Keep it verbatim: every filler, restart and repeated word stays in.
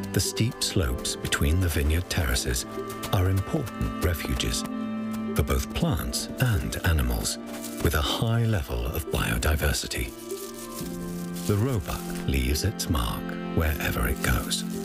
The steep slopes between the vineyard terraces are important refuges for both plants and animals, with a high level of biodiversity. The roebuck leaves its mark wherever it goes.